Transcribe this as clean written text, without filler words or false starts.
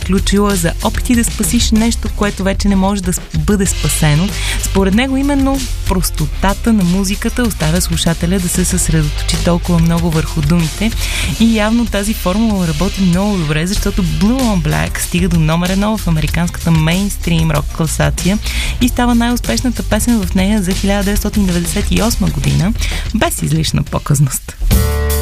изключила за опити да спасиш нещо, което вече не може да бъде спасено. Според него именно простотата на музиката оставя слушателя да се съсредоточи толкова много върху думите и явно тази формула работи много добре, защото Blue on Black стига до номер 1 в американската мейнстрим рок класация и става най-успешната песен в нея за 1998 година, без излишна показност.